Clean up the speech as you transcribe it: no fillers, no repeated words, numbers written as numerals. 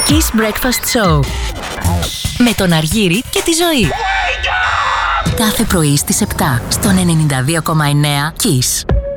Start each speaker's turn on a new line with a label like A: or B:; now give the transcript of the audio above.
A: Kiss Breakfast Show με τον Αργύρη και τη Ζωή. Κάθε πρωί στις 7 στον 92,9 Kiss.